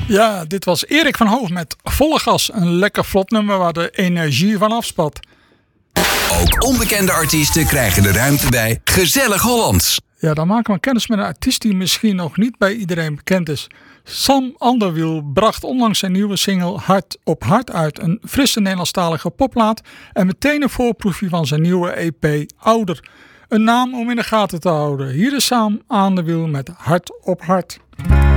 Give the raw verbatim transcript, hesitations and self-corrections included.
Ja, dit was Erik van Hoog met Volle Gas. Een lekker vlot nummer waar de energie van afspat. Ook onbekende artiesten krijgen de ruimte bij Gezellig Hollands. Ja, dan maken we kennis met een artiest die misschien nog niet bij iedereen bekend is. Sam Anderwiel bracht onlangs zijn nieuwe single Hart op Hart uit. Een frisse Nederlandstalige popplaat en meteen een voorproefje van zijn nieuwe E P Ouder. Een naam om in de gaten te houden. Hier is Sam Anderwiel met Hart op Hart.